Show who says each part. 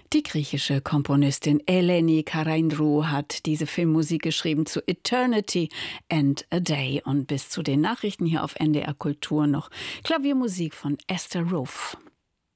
Speaker 1: Die griechische Komponistin Eleni Karaindrou hat diese Filmmusik geschrieben zu Eternity and a Day. Und bis zu den Nachrichten hier auf NDR Kultur noch Klaviermusik von Esther Roof.